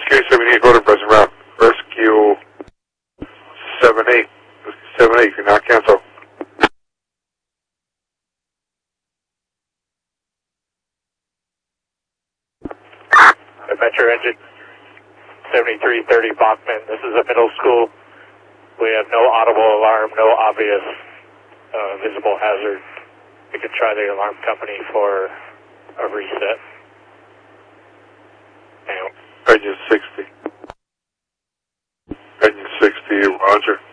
K78 quarter present route. Rescue 78. Rescue 78, if you not cancel. Adventure engine 7330 Bachman. This is a middle school. We have no audible alarm, no obvious visible hazard. You could try the alarm company for a reset. Engine 60. Engine 60, roger.